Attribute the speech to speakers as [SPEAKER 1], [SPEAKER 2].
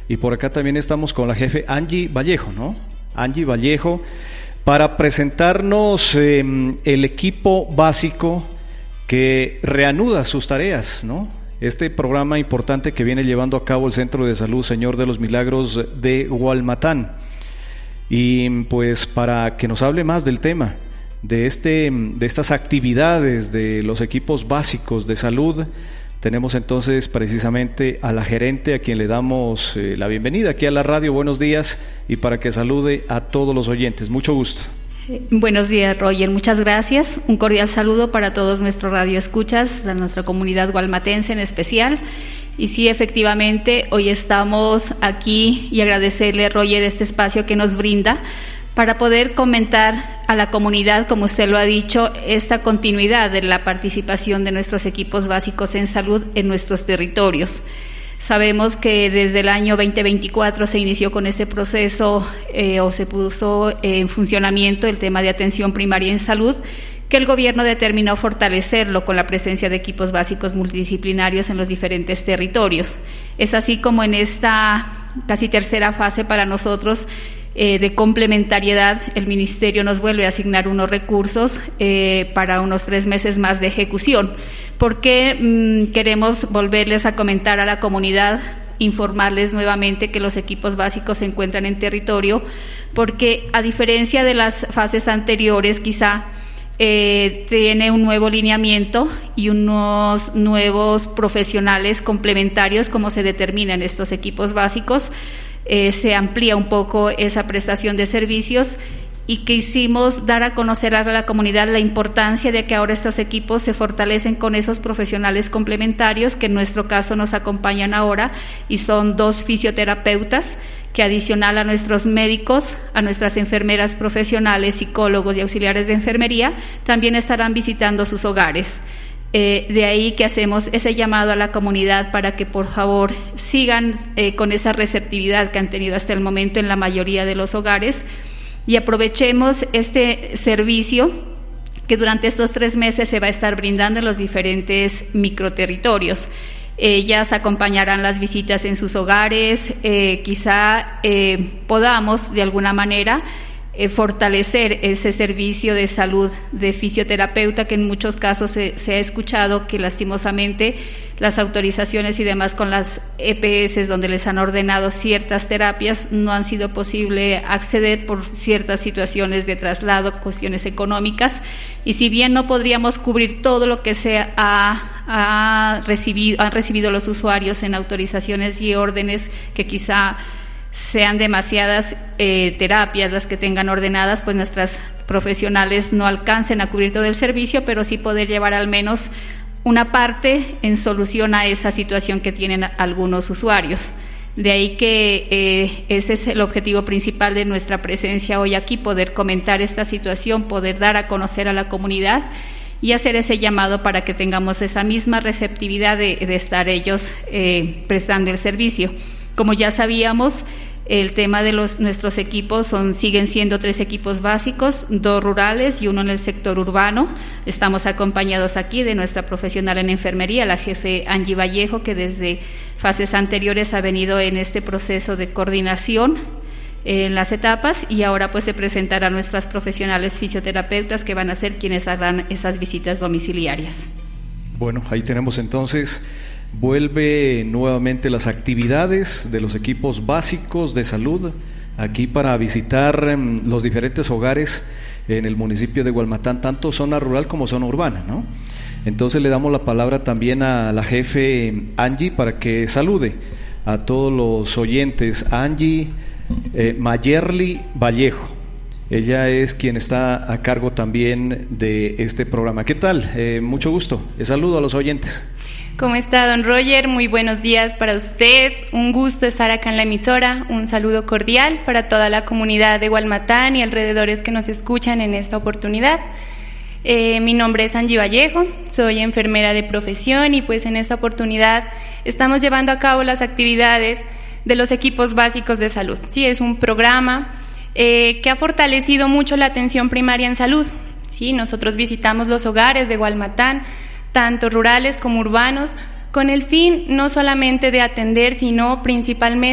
[SPEAKER 1] y por acá también estamos con la jefe Angie Vallejo, ¿no? Angie Vallejo, para presentarnos el equipo básico que reanuda sus tareas, ¿no? Este programa importante que viene llevando a cabo el Centro de Salud Señor de los Milagros de Hualmatán. Y pues para que nos hable más del tema, de estas actividades de los equipos básicos de salud, tenemos entonces precisamente a la gerente, a quien le damos la bienvenida aquí a la radio. Buenos días, y para que salude a todos los oyentes. Mucho gusto.
[SPEAKER 2] Buenos días, Roger, muchas gracias. Un cordial saludo para todos nuestros radioescuchas, de nuestra comunidad gualmatense en especial. Y sí, efectivamente, hoy estamos aquí y agradecerle, Roger, este espacio que nos brinda para poder comentar a la comunidad, como usted lo ha dicho, esta continuidad de la participación de nuestros equipos básicos en salud en nuestros territorios. Sabemos que desde el año 2024 se inició con este proceso o se puso en funcionamiento el tema de atención primaria en salud, que el gobierno determinó fortalecerlo con la presencia de equipos básicos multidisciplinarios en los diferentes territorios. Es así como en esta casi tercera fase para nosotros de complementariedad, el Ministerio nos vuelve a asignar unos recursos para unos 3 meses más de ejecución. ¿Por qué queremos volverles a comentar a la comunidad, informarles nuevamente que los equipos básicos se encuentran en territorio? Porque a diferencia de las fases anteriores, quizá tiene un nuevo lineamiento y unos nuevos profesionales complementarios, como se determina en estos equipos básicos. Se amplía un poco esa prestación de servicios, y quisimos dar a conocer a la comunidad la importancia de que ahora estos equipos se fortalecen con esos profesionales complementarios que en nuestro caso nos acompañan ahora, y son 2 fisioterapeutas que, adicional a nuestros médicos, a nuestras enfermeras profesionales, psicólogos y auxiliares de enfermería, también estarán visitando sus hogares. De ahí que hacemos ese llamado a la comunidad para que por favor sigan con esa receptividad que han tenido hasta el momento en la mayoría de los hogares, y aprovechemos este servicio que durante estos 3 meses se va a estar brindando en los diferentes microterritorios. Ellas acompañarán las visitas en sus hogares, quizá podamos de alguna manera fortalecer ese servicio de salud de fisioterapeuta, que en muchos casos se ha escuchado que lastimosamente las autorizaciones y demás con las EPS donde les han ordenado ciertas terapias no han sido posible acceder por ciertas situaciones de traslado, cuestiones económicas, y si bien no podríamos cubrir todo lo que han recibido los usuarios en autorizaciones y órdenes, que quizá sean demasiadas terapias las que tengan ordenadas, pues nuestras profesionales no alcancen a cubrir todo el servicio, pero sí poder llevar al menos una parte en solución a esa situación que tienen algunos usuarios. De ahí que ese es el objetivo principal de nuestra presencia hoy aquí, poder comentar esta situación, poder dar a conocer a la comunidad y hacer ese llamado para que tengamos esa misma receptividad de estar ellos prestando el servicio. Como ya sabíamos, el tema de nuestros equipos siguen siendo 3 equipos básicos, 2 rurales y 1 en el sector urbano. Estamos acompañados aquí de nuestra profesional en enfermería, la jefe Angie Vallejo, que desde fases anteriores ha venido en este proceso de coordinación en las etapas, y ahora pues se presentarán nuestras profesionales fisioterapeutas, que van a ser quienes harán esas visitas domiciliarias.
[SPEAKER 1] Bueno, ahí tenemos entonces. Vuelve nuevamente las actividades de los equipos básicos de salud aquí para visitar los diferentes hogares en el municipio de Hualmatán, tanto zona rural como zona urbana, ¿no? Entonces le damos la palabra también a la jefe Angie para que salude a todos los oyentes. Angie Mayerly Vallejo, ella es quien está a cargo también de este programa. ¿Qué tal? Mucho gusto. Saludo a los oyentes.
[SPEAKER 3] ¿Cómo está, don Roger? Muy buenos días para usted. Un gusto estar acá en la emisora. Un saludo cordial para toda la comunidad de Hualmatán y alrededores que nos escuchan en esta oportunidad. Mi nombre es Angie Vallejo, soy enfermera de profesión, y pues en esta oportunidad estamos llevando a cabo las actividades de los equipos básicos de salud. Sí, es un programa que ha fortalecido mucho la atención primaria en salud. Sí, nosotros visitamos los hogares de Hualmatán, tanto rurales como urbanos, con el fin no solamente de atender, sino principalmente